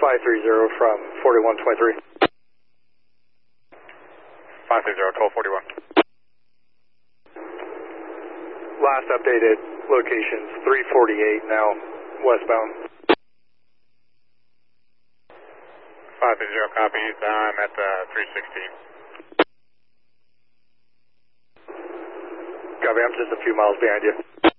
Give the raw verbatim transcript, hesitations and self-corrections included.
five three zero from forty-one twenty-three. five three zero, twelve forty-one. Last updated location's three forty-eight, now westbound. five three zero, copy. I'm at uh, three sixteen. Copy, I'm just a few miles behind you.